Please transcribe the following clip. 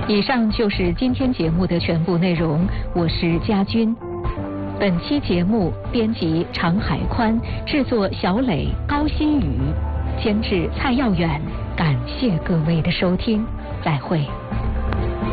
以上就是今天节目的全部内容，我是佳君。本期节目编辑常海宽，制作小磊、高新宇，监制蔡耀远。感谢各位的收听，再会。